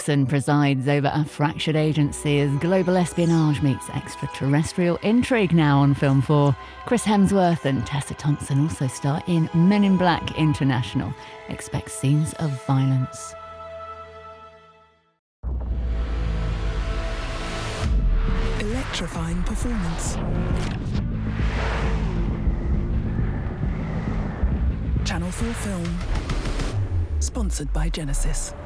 Jackson presides over a fractured agency as global espionage meets extraterrestrial intrigue now on Film 4. Chris Hemsworth and Tessa Thompson also star in Men in Black International. Expect scenes of violence. Electrifying performance. Channel 4 Film. Sponsored by Genesis.